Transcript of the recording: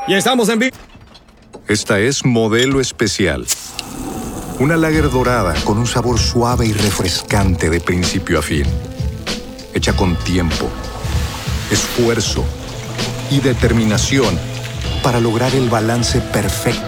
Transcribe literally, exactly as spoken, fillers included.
Y estamos en vivo. Esta es Modelo Especial. Una lager dorada con un sabor suave y refrescante de principio a fin. Hecha con tiempo, esfuerzo y determinación para lograr el balance perfecto